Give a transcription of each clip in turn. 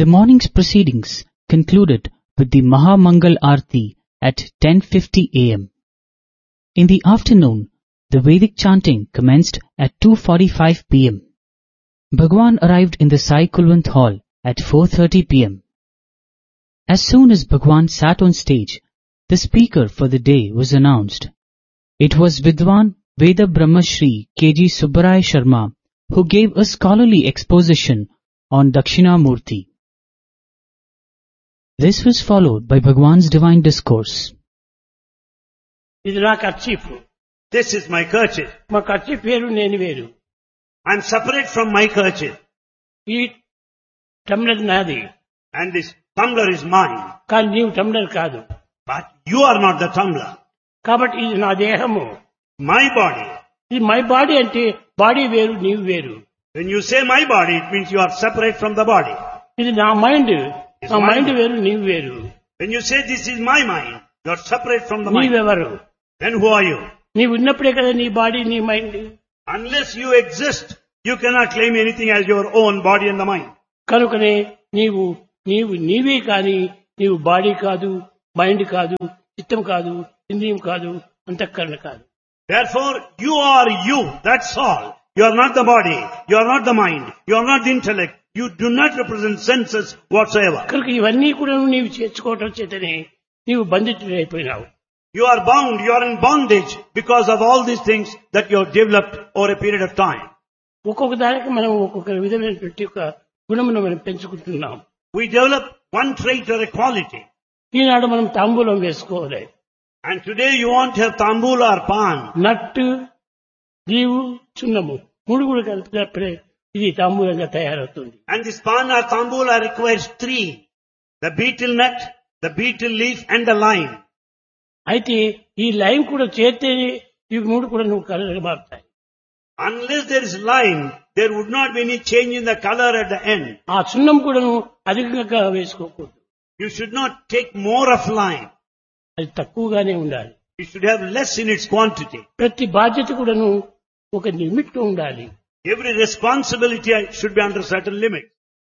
The morning's proceedings concluded with the Mahamangal Aarti at 10:50 a.m. In the afternoon, the Vedic chanting commenced at 2:45 p.m. Bhagwan arrived in the Sai Kulwant Hall at 4:30 p.m. As soon as Bhagwan sat on stage, the speaker for the day was announced. It was Vidwan Veda Brahma Shri K.G. Subbarai Sharma who gave a scholarly exposition on Dakshinamurti. This was followed by Bhagwan's divine discourse. ఇది నా kerchief. This is my kerchief. మా kerchief వేరు, నేను వేరు. I am separate from my kerchief. ఈ టమ్లర్ నాది, And this tumbler is mine. కానీ నీవు టమ్లర్ కాదు. But you are not the tumbler. కాబట్టి ఇది నా దేహము. My body. ఇది మై బాడీ అంటే బాడీ వేరు, నీవు వేరు. When you say my body, it means you are separate from the body. ఇది నా మైండ్, It's నా my మైండ్ mind. వేరు, నీవు వేరు. When you say this is my mind, you are separate from the mind. నీవెవరు? Then who are you? నీవు ఉన్నప్పుడే కదా నీ బాడీ, నీ mind. Unless you exist, you cannot claim anything as your own body and the mind. కనుకనే నీవు నీవే కానీ నీవు బాడీ కాదు, మైండ్ కాదు, చిత్తం కాదు, ఇంద్రియం కాదు, అంతఃకరణ కాదు. Therefore, you are you. That's all. You are not the body. You are not the mind. You are not the intellect. You do not represent senses whatsoever. కనుక ఇవన్నీ కూడా నీవు చేర్చుకోవటం చేతనే నీవు బంధితుడైపోయినావు. You are bound. You are in bondage because of all these things that you have developed over a period of time. ఒక్కొక్క దానికి మనం ఒక్కొక్క విధమైనటువంటి ఒక గుణమును మనం పెంచుకుంటున్నాం. We develop one trait or a quality. ఈనాడు మనం తాంబూలం వేసుకోవాలి. And today you want to have tambula or pan. నట్టు, దీవు, చున్నము మూడు కూడా కలిపినప్పుడే ఇది తాంబూలంగా తయారవుతుంది. And this pan or tambula requires three. The betel nut, the betel leaf and the lime. అయితే ఈ lime కూడా చేస్తేనే ఇవి మూడు కూడా నువ్వు కలర్ మారుతాయి. Unless there is lime, there would not be any change in the color at the end. ఆ సున్నం కూడా నువ్వు అధికంగా వేసుకోకూడదు. You should not take more of lime. అది తక్కువగానే ఉండాలి. You should have less in its quantity. ప్రతి బాధ్యత కూడాను ఒక లిమిట్ ఉండాలి. Every responsibility should be under certain limit.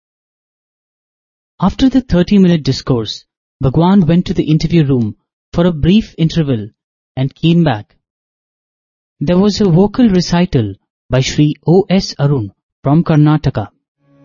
After the 30-minute discourse, Bhagwan went to the interview room for a brief interval and came back. There was a vocal recital by Shri O.S. Arun from Karnataka.